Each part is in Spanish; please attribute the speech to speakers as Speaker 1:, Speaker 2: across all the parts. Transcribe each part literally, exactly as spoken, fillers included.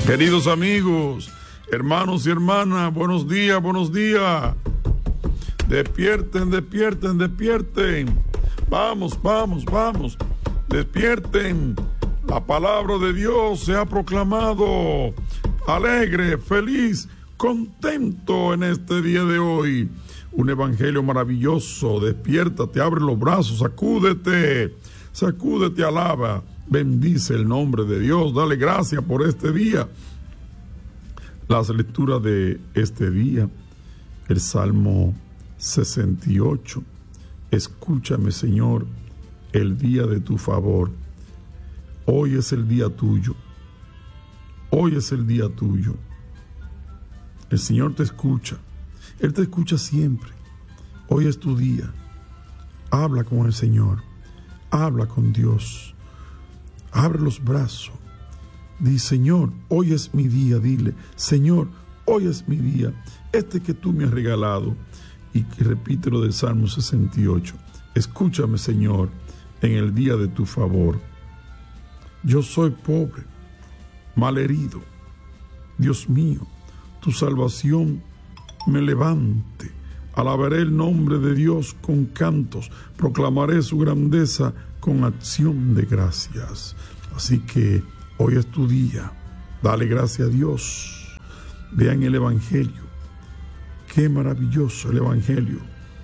Speaker 1: Queridos amigos, hermanos y hermanas, buenos días, buenos días. Despierten, despierten, despierten. Vamos, vamos, vamos. Despierten. La palabra de Dios se ha proclamado. Alegre, feliz, contento en este día de hoy. Un evangelio maravilloso. Despiértate, abre los brazos, sacúdete. Sacúdete, alaba. Bendice el nombre de Dios. Dale gracias por este día. Las lecturas de este día. El Salmo sesenta y ocho. Escúchame, Señor, el día de tu favor. Hoy es el día tuyo. Hoy es el día tuyo. El Señor te escucha. Él te escucha siempre. Hoy es tu día. Habla con el Señor. Habla con Dios. Abre los brazos. Di, Señor, hoy es mi día. Dile, Señor, hoy es mi día. Este que tú me has regalado. Y repite lo del Salmo sesenta y ocho. Escúchame, Señor, en el día de tu favor. Yo soy pobre, malherido. Dios mío, tu salvación me levante. Alabaré el nombre de Dios con cantos. Proclamaré su grandeza con acción de gracias. Así que hoy es tu día. Dale gracias a Dios. Vean el Evangelio. Qué maravilloso el Evangelio.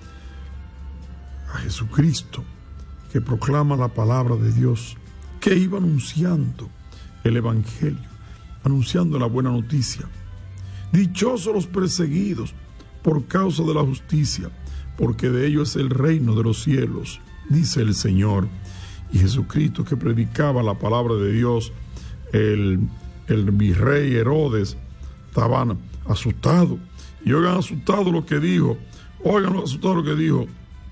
Speaker 1: A Jesucristo, que proclama la palabra de Dios, que iba anunciando el Evangelio, anunciando la buena noticia. Dichosos los perseguidos por causa de la justicia, porque de ellos es el reino de los cielos, dice el Señor. Y Jesucristo, que predicaba la palabra de Dios, el, el virrey Herodes estaba asustado. Y oigan asustado lo que dijo, oigan asustado lo que dijo,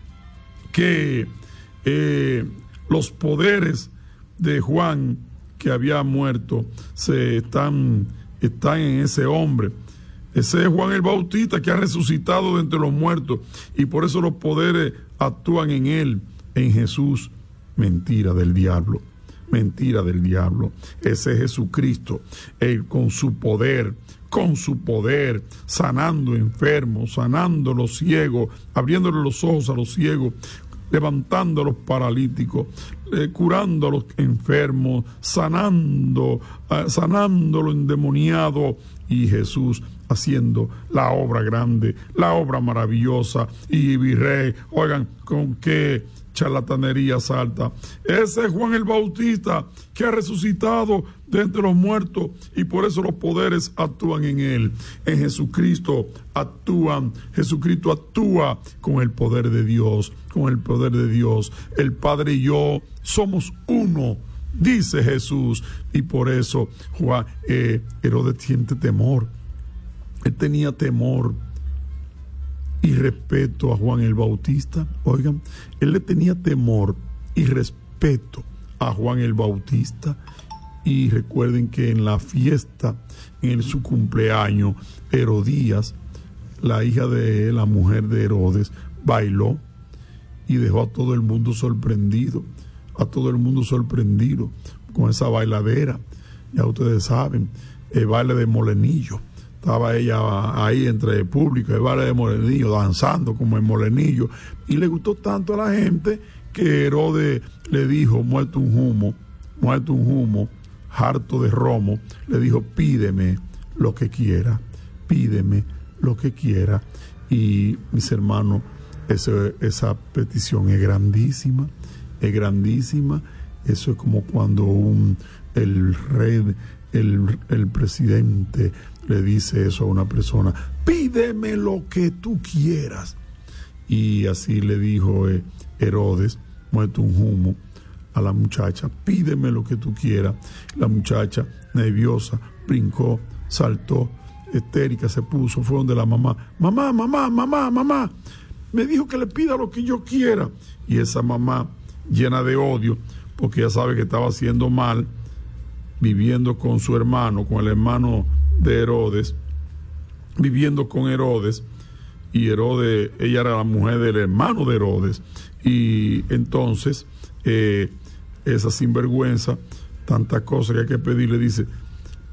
Speaker 1: que eh, los poderes de Juan, que había muerto, se están, están en ese hombre. Ese es Juan el Bautista, que ha resucitado de entre los muertos, y por eso los poderes actúan en él, en Jesús. Mentira del diablo, mentira del diablo. Ese es Jesucristo, él con su poder, con su poder, sanando enfermos, sanando los ciegos, abriéndole los ojos a los ciegos, levantando a los paralíticos, eh, curando a los enfermos, sanando, eh, sanando a los endemoniados, y Jesús haciendo la obra grande, la obra maravillosa. Y virrey, oigan, con qué charlatanería salta. Ese es Juan el Bautista, que ha resucitado de entre los muertos, y por eso los poderes actúan en él. En Jesucristo actúan, Jesucristo actúa con el poder de Dios, con el poder de Dios. El Padre y yo somos uno, dice Jesús, y por eso Juan, eh, Herodes tiene temor. Él tenía temor y respeto a Juan el Bautista. Oigan, él le tenía temor y respeto a Juan el Bautista. Y recuerden que en la fiesta, en su cumpleaños, Herodías, la hija de la mujer de Herodes, bailó y dejó a todo el mundo sorprendido, a todo el mundo sorprendido con esa bailadera. Ya ustedes saben, el baile de molenillo. Estaba ella ahí entre el público, el baile de molenillo, danzando como el molenillo. Y le gustó tanto a la gente que Herodes le dijo, muerto un humo, muerto un humo, harto de romo, le dijo, pídeme lo que quiera, pídeme lo que quiera. Y mis hermanos, ese, esa petición es grandísima, es grandísima. Eso es como cuando un, el rey, el, el presidente le dice eso a una persona, pídeme lo que tú quieras. Y así le dijo eh, Herodes, muerto un humo, a la muchacha, pídeme lo que tú quieras. La muchacha, nerviosa, brincó, saltó, histérica se puso, fue donde la mamá, mamá, mamá, mamá, mamá, me dijo que le pida lo que yo quiera. Y esa mamá, llena de odio, porque ya sabe que estaba haciendo mal, viviendo con su hermano, con el hermano de Herodes, viviendo con Herodes, y Herodes, ella era la mujer del hermano de Herodes, y entonces eh, esa sinvergüenza, tantas cosas que hay que pedirle, dice,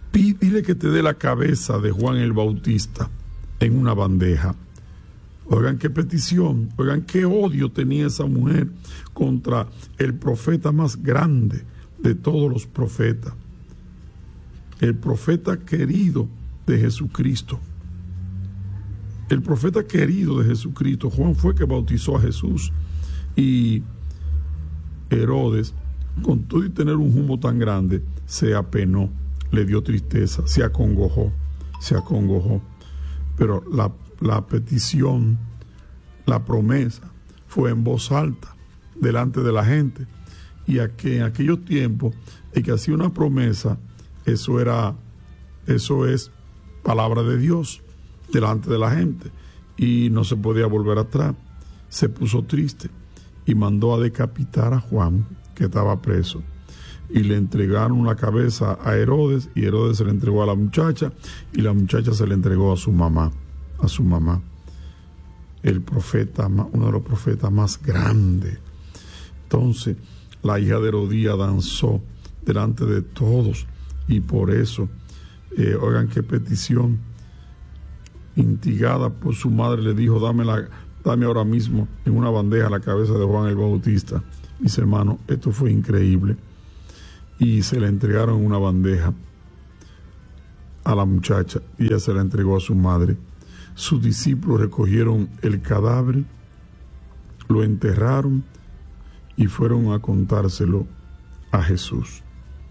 Speaker 1: Dile que te dé la cabeza de Juan el Bautista en una bandeja. Oigan qué petición, oigan qué odio tenía esa mujer contra el profeta más grande de todos los profetas, el profeta querido de Jesucristo. El profeta querido de Jesucristo. Juan fue que bautizó a Jesús, y Herodes, con todo y tener un humo tan grande, se apenó, le dio tristeza, se acongojó, se acongojó. Pero la, la petición, la promesa, fue en voz alta, delante de la gente. Y a que en aquellos tiempos, el que hacía una promesa, eso era, eso es palabra de Dios, delante de la gente. Y no se podía volver atrás. Se puso triste y mandó a decapitar a Juan, que estaba preso. Y le entregaron la cabeza a Herodes, y Herodes se le entregó a la muchacha, y la muchacha se le entregó a su mamá, a su mamá. El profeta, uno de los profetas más grandes. Entonces, la hija de Herodías danzó delante de todos, y por eso, eh, oigan qué petición, instigada por su madre, le dijo: dame, la, dame ahora mismo en una bandeja la cabeza de Juan el Bautista. Mis hermanos, esto fue increíble. Y se le entregaron en una bandeja a la muchacha, y ella se la entregó a su madre. Sus discípulos recogieron el cadáver, lo enterraron y fueron a contárselo a Jesús.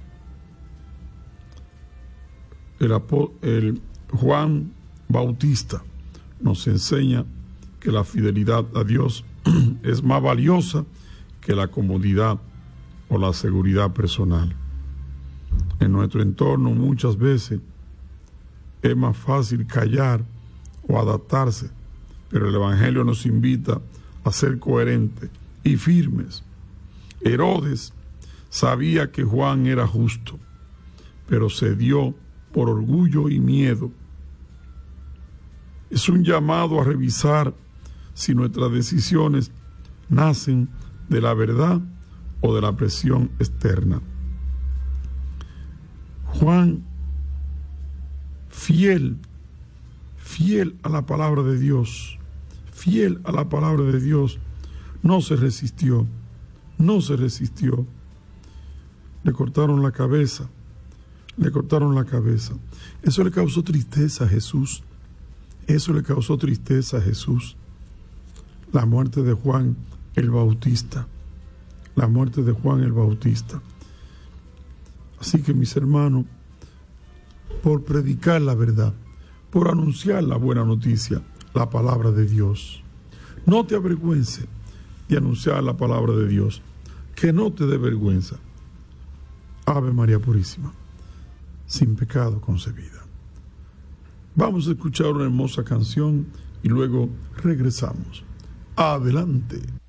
Speaker 1: El, el Juan Bautista nos enseña que la fidelidad a Dios es más valiosa que la comodidad o la seguridad personal. En nuestro entorno muchas veces es más fácil callar o adaptarse, pero el Evangelio nos invita a ser coherentes y firmes. Herodes sabía que Juan era justo, pero cedió por orgullo y miedo. Es un llamado a revisar si nuestras decisiones nacen de la verdad o de la presión externa. Juan, fiel, fiel a la palabra de Dios, fiel a la palabra de Dios, no se resistió, no se resistió. Le cortaron la cabeza, le cortaron la cabeza. Eso le causó tristeza a Jesús, eso le causó tristeza a Jesús. La muerte de Juan el Bautista, la muerte de Juan el Bautista. Así que, mis hermanos, por predicar la verdad, por anunciar la buena noticia, la palabra de Dios, no te avergüences de anunciar la palabra de Dios, que no te dé vergüenza. Ave María Purísima, sin pecado concebida. Vamos a escuchar una hermosa canción y luego regresamos. Adelante.